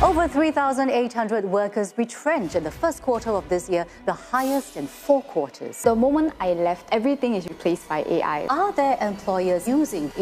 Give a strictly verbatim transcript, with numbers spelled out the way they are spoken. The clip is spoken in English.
Over three thousand eight hundred workers retrenched in the first quarter of this year, the highest in four quarters. The moment I left, everything is replaced by A I. Are there employers using